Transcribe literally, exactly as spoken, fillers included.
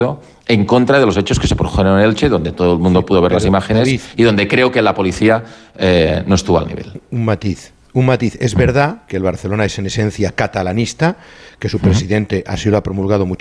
en contra de los hechos que se produjeron en Elche, donde todo el mundo Sí, pudo ver pero, las imágenes David, y donde creo que la policía eh, no estuvo al nivel. Un matiz. Un matiz. Es verdad que el Barcelona es en esencia catalanista, que su presidente así lo ha promulgado mucho.